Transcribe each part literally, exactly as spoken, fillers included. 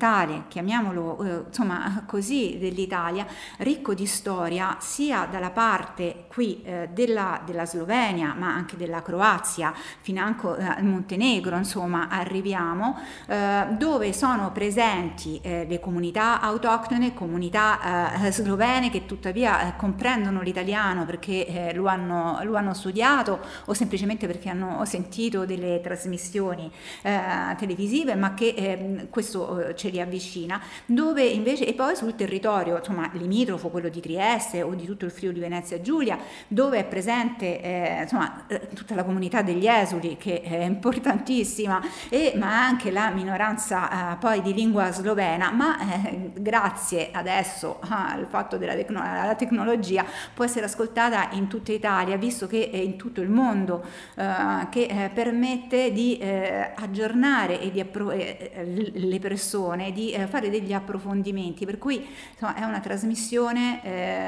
occidentale, chiamiamolo eh, insomma così, dell'Italia, ricco di storia sia dalla parte qui eh, della, della Slovenia, ma anche della Croazia, financo eh, al Montenegro, insomma arriviamo, eh, dove sono presenti eh, le comunità autoctone, comunità eh, slovene che tuttavia eh, comprendono l'italiano perché eh, lo, hanno, lo hanno studiato o semplicemente perché hanno sentito delle trasmissioni eh, televisive, ma che eh, questo eh, ce li avvicina, dove invece, e poi sul territorio insomma limitrofo, quello di Trieste o di tutto il Friuli Venezia Giulia, dove è presente eh, insomma eh, tutta la comunità degli esuli, che è importantissima, e ma anche la minoranza eh, poi di lingua slovena, ma eh, grazie adesso al fatto della tecno- la tecnologia può essere ascoltata in tutta Italia, visto che è in tutto il mondo, eh, che eh, permette di eh, aggiornare e di appro- eh, le persone, di eh, fare degli approfondimenti, per cui insomma, è una trasmissione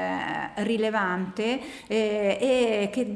eh, rilevante eh, e che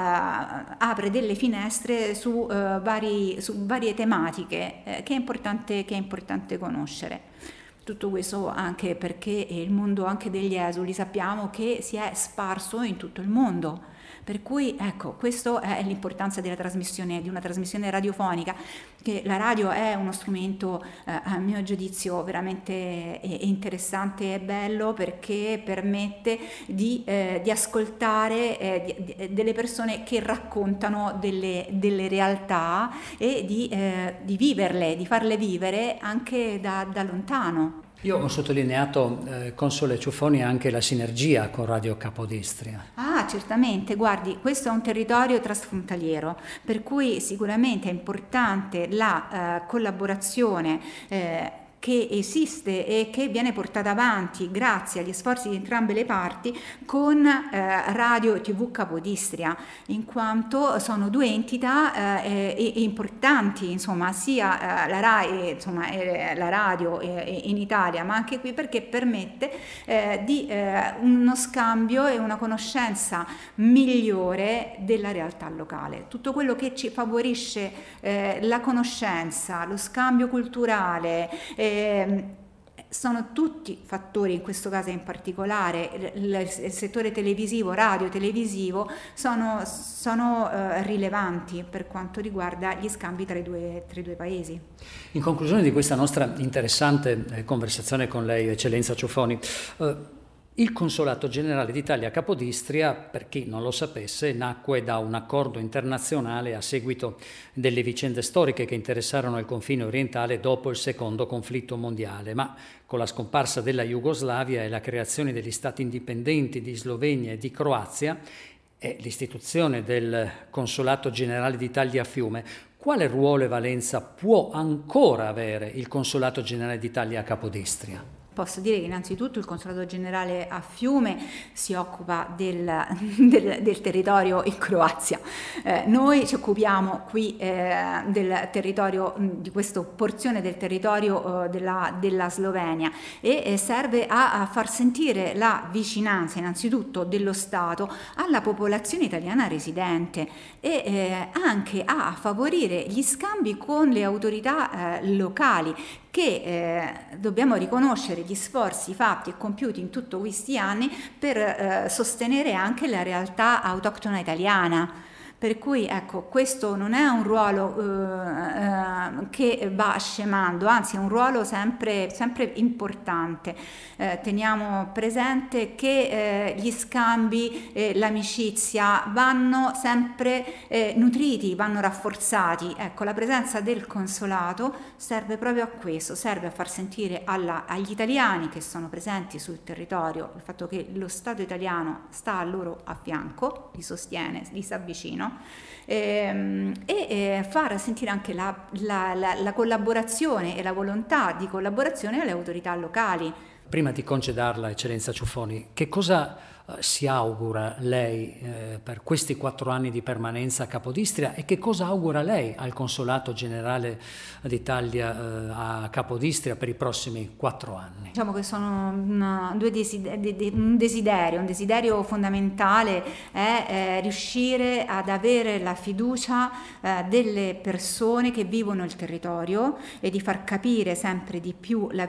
dà, eh, apre delle finestre su, eh, vari, su varie tematiche eh, che è importante, che è importante conoscere. Tutto questo anche perché il mondo anche degli esuli sappiamo che si è sparso in tutto il mondo. Per cui ecco, questa è l'importanza della trasmissione, di una trasmissione radiofonica, che la radio è uno strumento eh, a mio giudizio veramente eh, interessante e bello, perché permette di, eh, di ascoltare eh, di, di, delle persone che raccontano delle, delle realtà e di, eh, di viverle, di farle vivere anche da, da lontano. Io ho sottolineato, eh, console Ciuffoni, anche la sinergia con Radio Capodistria. Ah, certamente, guardi, questo è un territorio trasfrontaliero, per cui sicuramente è importante la eh, collaborazione eh, che esiste e che viene portata avanti grazie agli sforzi di entrambe le parti con eh, Radio tivù Capodistria, in quanto sono due entità eh, e, e importanti, insomma, sia eh, la RAI, insomma, eh, la radio eh, in Italia, ma anche qui, perché permette eh, di eh, uno scambio e una conoscenza migliore della realtà locale. Tutto quello che ci favorisce eh, la conoscenza, lo scambio culturale, eh, sono tutti fattori, in questo caso in particolare il, il settore televisivo, radio televisivo, sono, sono eh, rilevanti per quanto riguarda gli scambi tra i due, tra i due paesi. In conclusione di questa nostra interessante eh, conversazione con lei, Eccellenza Ciuffoni, eh, il Consolato Generale d'Italia a Capodistria, per chi non lo sapesse, nacque da un accordo internazionale a seguito delle vicende storiche che interessarono il confine orientale dopo il secondo conflitto mondiale, ma con la scomparsa della Jugoslavia e la creazione degli stati indipendenti di Slovenia e di Croazia e l'istituzione del Consolato Generale d'Italia a Fiume, quale ruolo e valenza può ancora avere il Consolato Generale d'Italia a Capodistria? Posso dire che innanzitutto il Consolato Generale a Fiume si occupa del, del, del territorio in Croazia. Eh, noi ci occupiamo qui eh, del territorio, di questa porzione del territorio eh, della, della Slovenia, e eh, serve a, a far sentire la vicinanza innanzitutto dello Stato alla popolazione italiana residente e eh, anche a favorire gli scambi con le autorità eh, locali, che eh, dobbiamo riconoscere gli sforzi fatti e compiuti in tutti questi anni per eh, sostenere anche la realtà autoctona italiana. Per cui ecco, questo non è un ruolo eh, eh, che va scemando, anzi è un ruolo sempre, sempre importante. Eh, teniamo presente che eh, gli scambi, eh, l'amicizia vanno sempre eh, nutriti, vanno rafforzati. Ecco, la presenza del consolato serve proprio a questo, serve a far sentire alla, agli italiani che sono presenti sul territorio il fatto che lo Stato italiano sta a loro a fianco, li sostiene, li sta vicino, e, e far sentire anche la, la, la, la collaborazione e la volontà di collaborazione alle autorità locali. Prima di congedarla, Eccellenza Ciuffoni, che cosa eh, si augura lei eh, per questi quattro anni di permanenza a Capodistria e che cosa augura lei al Consolato Generale d'Italia eh, a Capodistria per i prossimi quattro anni? Diciamo che sono una, due desideri, un desiderio, un desiderio fondamentale è eh, riuscire ad avere la fiducia eh, delle persone che vivono il territorio e di far capire sempre di più la